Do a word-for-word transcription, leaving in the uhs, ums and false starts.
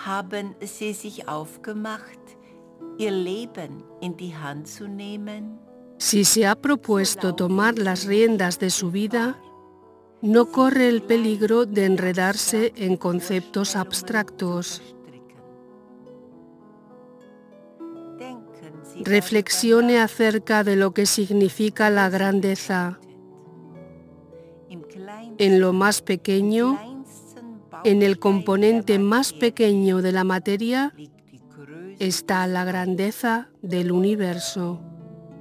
Haben Sie sich aufgemacht, Ihr Leben in die Hand zu nehmen? Si se ha propuesto tomar las riendas de su vida, no corre el peligro de enredarse en conceptos abstractos. Reflexione acerca de lo que significa la grandeza en lo más pequeño, en el componente más pequeño de la materia, está la grandeza del universo.